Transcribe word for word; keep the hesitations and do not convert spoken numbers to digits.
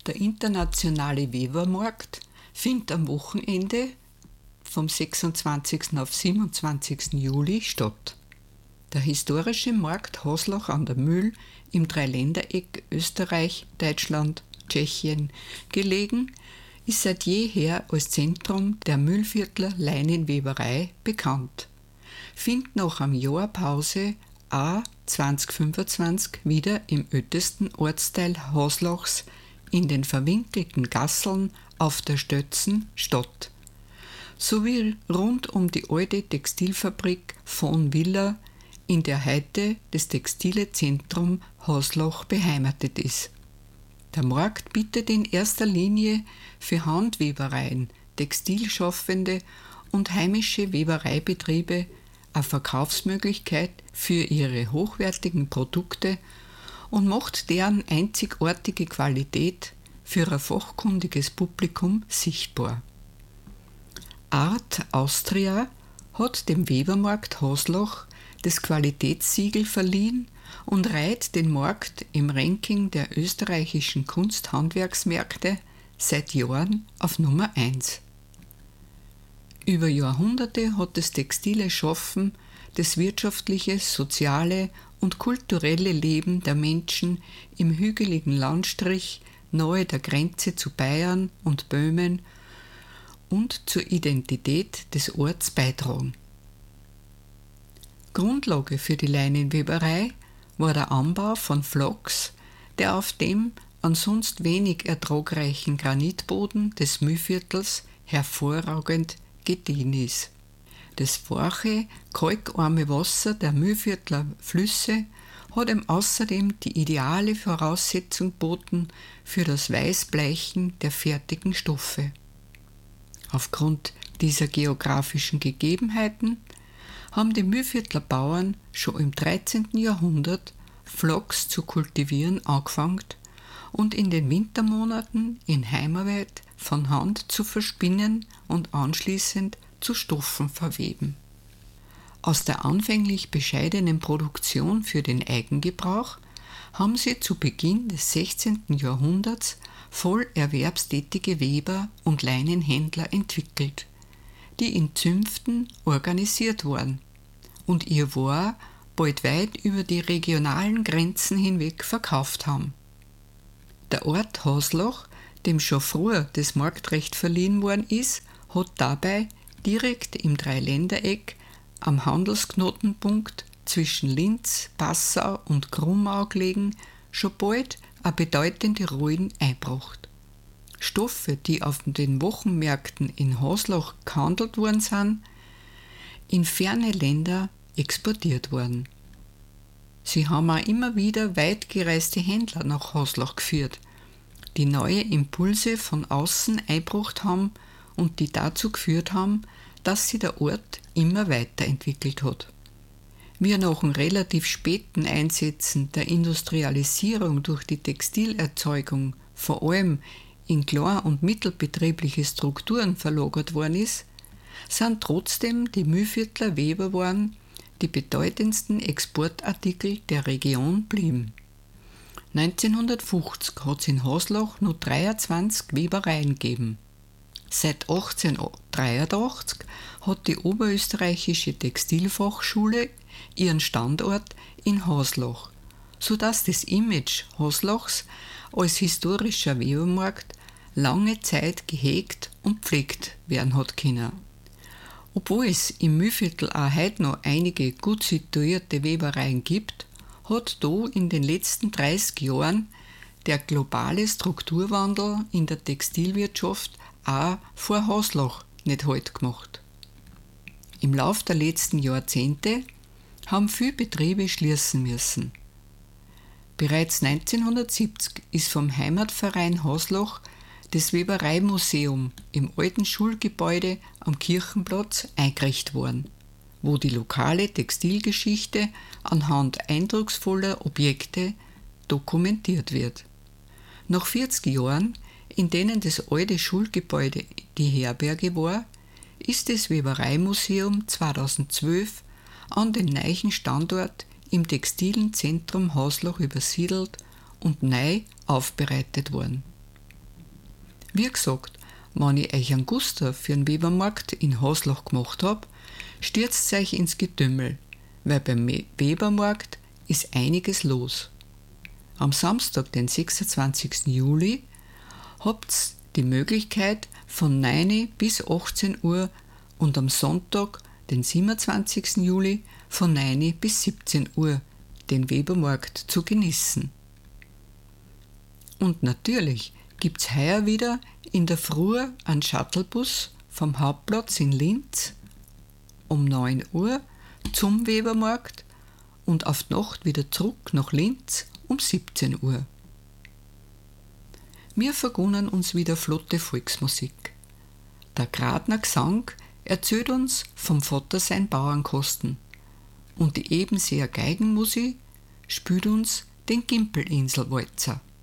Der internationale Webermarkt findet am Wochenende vom sechsundzwanzigsten auf siebenundzwanzigsten Juli statt. Der historische Markt Haslach an der Mühl im Dreiländereck Österreich, Deutschland, Tschechien gelegen, ist seit jeher als Zentrum der Mühlviertler Leinenweberei bekannt. Findet nach einem Jahr Pause auch zwanzig fünfundzwanzig wieder im ältesten Ortsteil Haslachs in den verwinkelten Gasseln auf der Stötzen statt, sowie rund um die alte Textilfabrik von Willer, in der heute das textile Zentrum Haslach beheimatet ist. Der Markt bietet in erster Linie für Handwebereien, Textilschaffende und heimische Webereibetriebe eine Verkaufsmöglichkeit für ihre hochwertigen Produkte und macht deren einzigartige Qualität für ein fachkundiges Publikum sichtbar. Art Austria hat dem Webermarkt Haslach das Qualitätssiegel verliehen und reiht den Markt im Ranking der österreichischen Kunsthandwerksmärkte seit Jahren auf Nummer eins. Über Jahrhunderte hat das textile Schaffen das wirtschaftliche, soziale und kulturelle Leben der Menschen im hügeligen Landstrich nahe der Grenze zu Bayern und Böhmen und zur Identität des Orts beitragen. Grundlage für die Leinenweberei war der Anbau von Flachs, der auf dem ansonsten wenig ertragreichen Granitboden des Mühlviertels hervorragend gediehen ist. Das weiche, kalkarme Wasser der Mühlviertler Flüsse hat ihm außerdem die ideale Voraussetzung geboten für das Weißbleichen der fertigen Stoffe. Aufgrund dieser geografischen Gegebenheiten haben die Mühlviertler Bauern schon im dreizehnten Jahrhundert Flachs zu kultivieren angefangen und in den Wintermonaten in Heimarbeit von Hand zu verspinnen und anschließend zu Stoffen verweben. Aus der anfänglich bescheidenen Produktion für den Eigengebrauch haben sie zu Beginn des sechzehnten Jahrhunderts voll erwerbstätige Weber und Leinenhändler entwickelt, die in Zünften organisiert waren und ihr War bald weit über die regionalen Grenzen hinweg verkauft haben. Der Ort Haslach, dem schon früher das Marktrecht verliehen worden ist, hat dabei direkt im Dreiländereck am Handelsknotenpunkt zwischen Linz, Passau und Krummau gelegen, schon bald eine bedeutende Rollen eingebracht. Stoffe, die auf den Wochenmärkten in Haslach gehandelt worden sind, in ferne Länder exportiert worden. Sie haben auch immer wieder weit gereiste Händler nach Haslach geführt, die neue Impulse von außen eingebracht haben und die dazu geführt haben, dass sich der Ort immer weiterentwickelt hat. Wir nach dem relativ späten Einsetzen der Industrialisierung durch die Textilerzeugung vor allem in klein- und mittelbetriebliche Strukturen verlagert worden ist, sind trotzdem die Mühlviertler Weberwaren die bedeutendsten Exportartikel der Region blieben. neunzehnhundertfünfzig hat es in Haslach nur dreiundzwanzig Webereien gegeben. Seit achtzehnhundertdreiundachtzig hat die Oberösterreichische Textilfachschule ihren Standort in Haslach, sodass das Image Haslachs als historischer Webermarkt lange Zeit gehegt und pflegt werden hat können. Obwohl es im Mühlviertel auch heute noch einige gut situierte Webereien gibt, hat da in den letzten dreißig Jahren der globale Strukturwandel in der Textilwirtschaft auch vor Haslach nicht Halt gemacht. Im Lauf der letzten Jahrzehnte haben viele Betriebe schließen müssen. Bereits neunzehnhundertsiebzig ist vom Heimatverein Haslach das Webereimuseum im alten Schulgebäude am Kirchenplatz eingerichtet worden, wo die lokale Textilgeschichte anhand eindrucksvoller Objekte dokumentiert wird. Nach vierzig Jahren, in denen das alte Schulgebäude die Herberge war, ist das Webereimuseum zweitausendzwölf an den neuen Standort im textilen Zentrum Haslach übersiedelt und neu aufbereitet worden. Wie gesagt, wenn ich euch einen Guster für den Webermarkt in Haslach gemacht hab, stürzt euch ins Getümmel, weil beim Webermarkt ist einiges los. Am Samstag, den sechsundzwanzigsten Juli, habt die Möglichkeit von neun bis achtzehn Uhr und am Sonntag, den siebenundzwanzigsten Juli, von neun bis siebzehn Uhr den Webermarkt zu genießen. Und natürlich gibt's heuer wieder in der Früh einen Shuttlebus vom Hauptplatz in Linz um neun Uhr zum Webermarkt und auf die Nacht wieder zurück nach Linz um siebzehn Uhr. Wir vergunnen uns wieder flotte Volksmusik. Der Gradner Gesang erzählt uns vom Vater sein Bauernkosten und die Ebenseer Geigenmusik spielt uns den Gimpelinselwalzer.